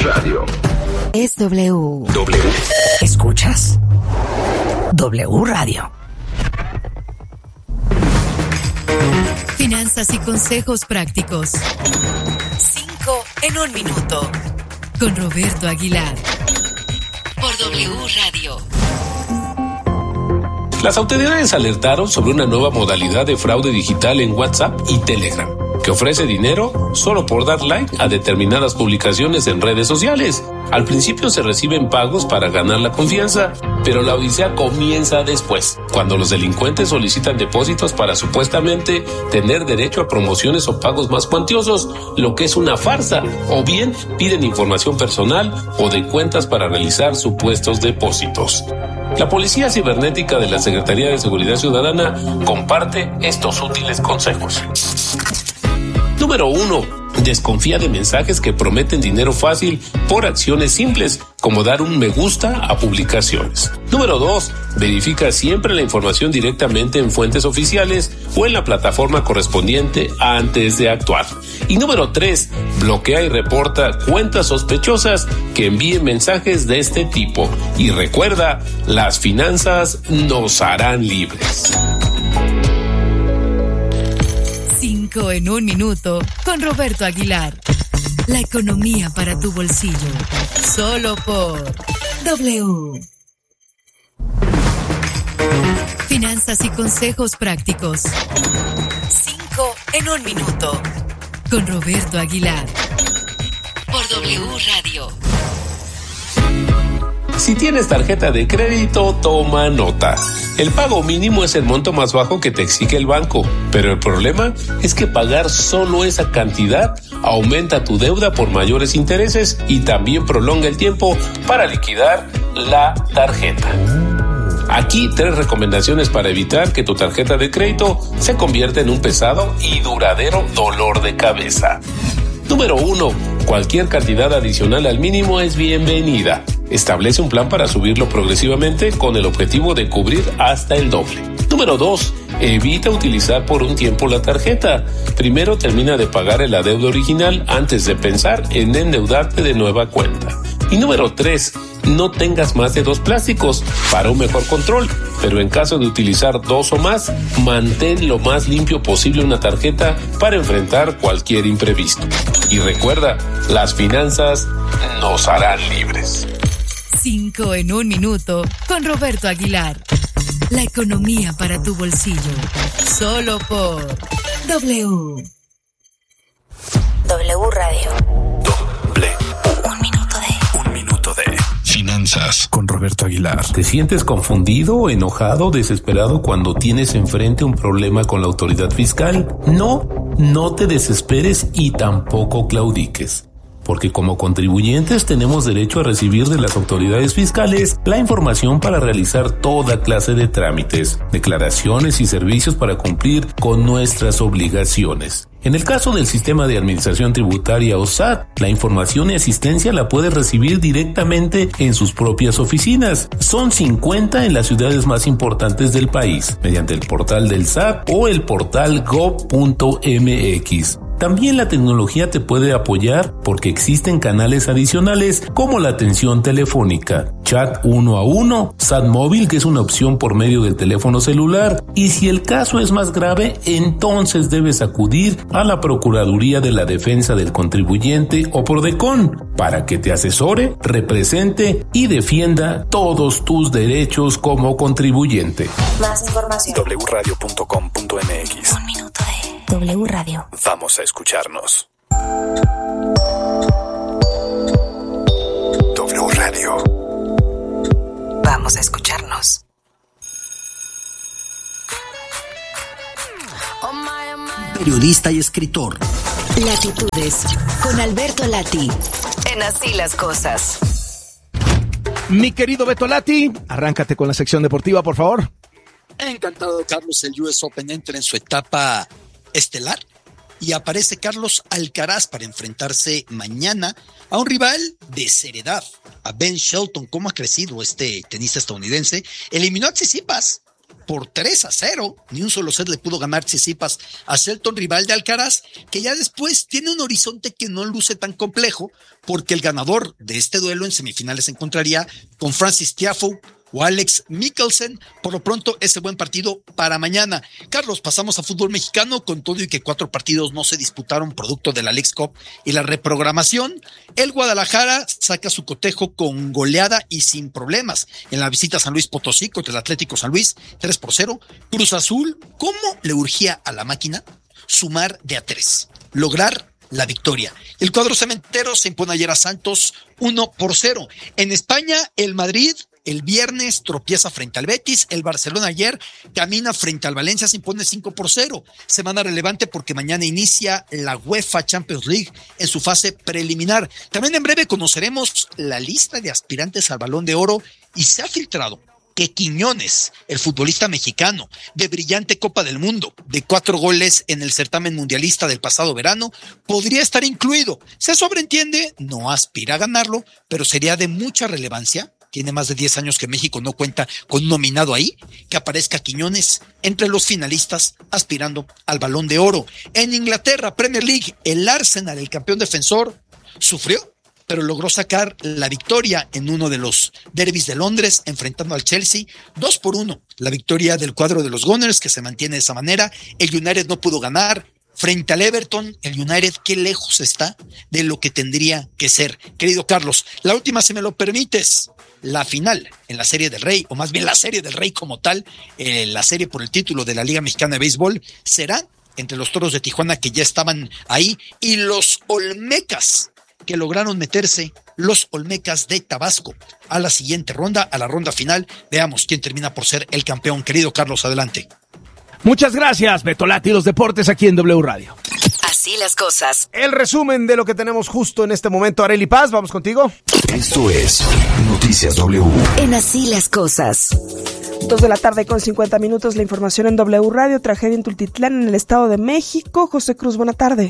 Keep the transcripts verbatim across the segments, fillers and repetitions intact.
Radio. Es W. W. ¿Escuchas? W Radio. Finanzas y consejos prácticos. Cinco en un minuto. Con Roberto Aguilar. Por W Radio. Las autoridades alertaron sobre una nueva modalidad de fraude digital en WhatsApp y Telegram, que ofrece dinero solo por dar like a determinadas publicaciones en redes sociales. Al principio se reciben pagos para ganar la confianza, pero la odisea comienza después, cuando los delincuentes solicitan depósitos para supuestamente tener derecho a promociones o pagos más cuantiosos, lo que es una farsa, o bien piden información personal o de cuentas para realizar supuestos depósitos. La Policía Cibernética de la Secretaría de Seguridad Ciudadana comparte estos útiles consejos. Número uno. Desconfía de mensajes que prometen dinero fácil por acciones simples, como dar un me gusta a publicaciones. Número dos. Verifica siempre la información directamente en fuentes oficiales o en la plataforma correspondiente antes de actuar. Y número tres. Bloquea y reporta cuentas sospechosas que envíen mensajes de este tipo. Y recuerda, las finanzas nos harán libres. Cinco en un minuto con Roberto Aguilar. La economía para tu bolsillo. Solo por W. Finanzas y consejos prácticos. Cinco en un minuto con Roberto Aguilar. Por W Radio. Si tienes tarjeta de crédito, toma nota. El pago mínimo es el monto más bajo que te exige el banco, pero el problema es que pagar solo esa cantidad aumenta tu deuda por mayores intereses y también prolonga el tiempo para liquidar la tarjeta. Aquí tres recomendaciones para evitar que tu tarjeta de crédito se convierta en un pesado y duradero dolor de cabeza. Número uno. Cualquier cantidad adicional al mínimo es bienvenida. Establece un plan para subirlo progresivamente con el objetivo de cubrir hasta el doble. Número dos. Evita utilizar por un tiempo la tarjeta. Primero termina de pagar el adeudo original antes de pensar en endeudarte de nueva cuenta. Y número tres. No tengas más de dos plásticos para un mejor control, pero en caso de utilizar dos o más, mantén lo más limpio posible una tarjeta para enfrentar cualquier imprevisto. Y recuerda, las finanzas nos harán libres. Cinco en un minuto con Roberto Aguilar. La economía para tu bolsillo. Solo por W. W Radio. W. Un minuto de. Un minuto de finanzas con Roberto Aguilar. ¿Te sientes confundido, enojado, desesperado cuando tienes enfrente un problema con la autoridad fiscal? No, no te desesperes y tampoco claudiques. Porque como contribuyentes tenemos derecho a recibir de las autoridades fiscales la información para realizar toda clase de trámites, declaraciones y servicios para cumplir con nuestras obligaciones. En el caso del Sistema de Administración Tributaria o S A T, la información y asistencia la puedes recibir directamente en sus propias oficinas. Son cincuenta en las ciudades más importantes del país, mediante el portal del S A T o el portal gov punto m x. También la tecnología te puede apoyar porque existen canales adicionales como la atención telefónica, chat uno a uno, S A T móvil, que es una opción por medio del teléfono celular, y si el caso es más grave, entonces debes acudir a la Procuraduría de la Defensa del Contribuyente o Prodecon para que te asesore, represente y defienda todos tus derechos como contribuyente. Más información. w radio punto com punto m x. Un minuto de W Radio. Vamos a escucharnos. W Radio. Vamos a escucharnos. Periodista y escritor. Latitudes con Alberto Lati. En Así las Cosas. Mi querido Beto Lati, arráncate con la sección deportiva, por favor. Encantado, Carlos. El U S Open entra en su etapa estelar y aparece Carlos Alcaraz para enfrentarse mañana a un rival de seriedad, a Ben Shelton. ¿Cómo ha crecido este tenista estadounidense? Eliminó a Tsitsipas por tres a cero, ni un solo set le pudo ganar Tsitsipas a Shelton, rival de Alcaraz, que ya después tiene un horizonte que no luce tan complejo, porque el ganador de este duelo en semifinales se encontraría con Francis Tiafoe o Alex Michelsen. Por lo pronto, ese buen partido para mañana. Carlos, pasamos a fútbol mexicano, con todo y que cuatro partidos no se disputaron producto de la Leagues Cup y la reprogramación. El Guadalajara saca su cotejo con goleada y sin problemas en la visita a San Luis Potosí contra el Atlético San Luis, tres por cero. Cruz Azul, ¿cómo le urgía a la máquina sumar de a tres? Lograr la victoria. El cuadro cementero se impone ayer a Santos uno por cero. En España, el Madrid el viernes tropieza frente al Betis. El Barcelona ayer camina frente al Valencia, se impone cinco por cero. Semana relevante porque mañana inicia la UEFA Champions League en su fase preliminar. También en breve conoceremos la lista de aspirantes al Balón de Oro, y se ha filtrado que Quiñones, el futbolista mexicano de brillante Copa del Mundo, de cuatro goles en el certamen mundialista del pasado verano, podría estar incluido. Se sobreentiende, no aspira a ganarlo, pero sería de mucha relevancia. Tiene más de diez años que México no cuenta con un nominado ahí, que aparezca Quiñones entre los finalistas aspirando al Balón de Oro. En Inglaterra, Premier League, el Arsenal, el campeón defensor, sufrió, pero logró sacar la victoria en uno de los derbis de Londres, enfrentando al Chelsea, dos por uno. La victoria del cuadro de los Gunners, que se mantiene de esa manera. El United no pudo ganar frente al Everton. El United, qué lejos está de lo que tendría que ser. Querido Carlos, la última, si me lo permites, la final en la Serie del Rey, o más bien la Serie del Rey como tal, eh, la serie por el título de la Liga Mexicana de Béisbol, será entre los Toros de Tijuana, que ya estaban ahí, y los Olmecas, que lograron meterse, los Olmecas de Tabasco, a la siguiente ronda, a la ronda final. Veamos quién termina por ser el campeón. Querido Carlos, adelante. Muchas gracias, Beto Lati, los deportes aquí en W Radio. Así las cosas. El resumen de lo que tenemos justo en este momento. Arely Paz, vamos contigo. Esto es Noticias W. En Así las cosas. Dos de la tarde con cincuenta minutos, la información en W Radio. Tragedia en Tultitlán, en el Estado de México. José Cruz, buena tarde.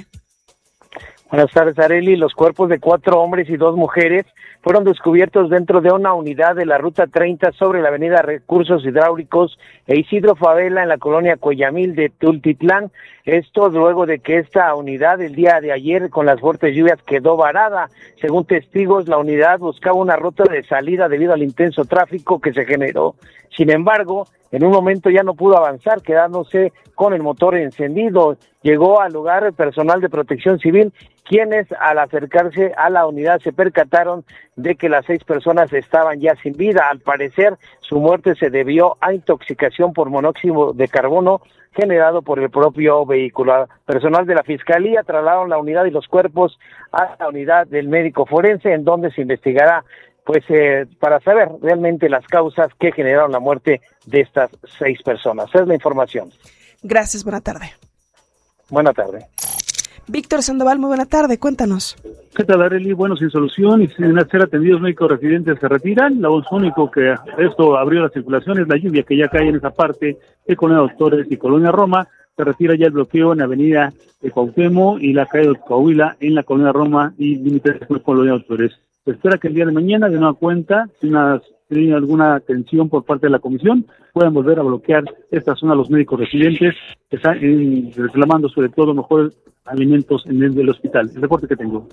Buenas tardes, Arely. Los cuerpos de cuatro hombres y dos mujeres fueron descubiertos dentro de una unidad de la Ruta treinta sobre la avenida Recursos Hidráulicos e Isidro Favela en la colonia Coyamil de Tultitlán. Esto luego de que esta unidad el día de ayer con las fuertes lluvias quedó varada. Según testigos, la unidad buscaba una ruta de salida debido al intenso tráfico que se generó. Sin embargo, en un momento ya no pudo avanzar, quedándose con el motor encendido. Llegó al lugar el personal de Protección Civil, quienes al acercarse a la unidad se percataron de que las seis personas estaban ya sin vida. Al parecer, su muerte se debió a intoxicación por monóxido de carbono generado por el propio vehículo. Personal de la Fiscalía trasladaron la unidad y los cuerpos a la unidad del médico forense, en donde se investigará pues eh, para saber realmente las causas que generaron la muerte de estas seis personas. Esa es la información. Gracias, buena tarde. Buena tarde. Víctor Sandoval, muy buena tarde, cuéntanos. ¿Qué tal, Arely? Bueno, sin solución y sin ser atendidos, médicos residentes se retiran. Lo único que esto abrió la circulación es la lluvia que ya cae en esa parte de Colonia Doctores y Colonia Roma. Se retira ya el bloqueo en la avenida de Cuauhtémoc y la calle de Coahuila en la Colonia Roma y límites con Colonia Doctores. Se espera que el día de mañana, de nueva cuenta, si una, si alguna atención por parte de la comisión, puedan volver a bloquear esta zona los médicos residentes que están en, reclamando sobre todo mejores alimentos en el del hospital. El reporte que tengo.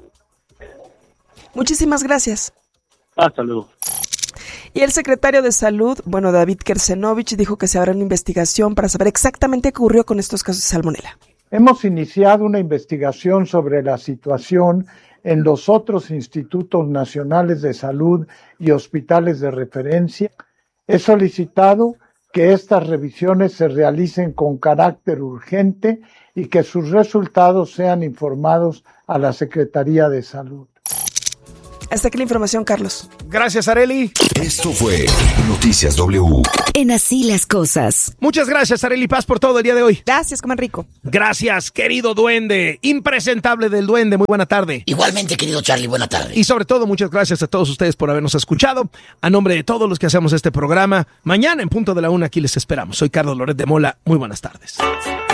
Muchísimas gracias. Hasta luego. Y el secretario de Salud, bueno, David Kersenovich, dijo que se habrá una investigación para saber exactamente qué ocurrió con estos casos de salmonela. Hemos iniciado una investigación sobre la situación en los otros institutos nacionales de salud y hospitales de referencia. He solicitado que estas revisiones se realicen con carácter urgente y que sus resultados sean informados a la Secretaría de Salud. Hasta aquí la información, Carlos. Gracias, Arely. Esto fue Noticias W. En Así las cosas. Muchas gracias, Arely Paz, por todo el día de hoy. Gracias, coman rico. Gracias, querido duende, impresentable del duende, muy buena tarde. Igualmente, querido Charlie, buena tarde. Y sobre todo, muchas gracias a todos ustedes por habernos escuchado. A nombre de todos los que hacemos este programa, mañana en punto de la una aquí les esperamos. Soy Carlos Loret de Mola, muy buenas tardes.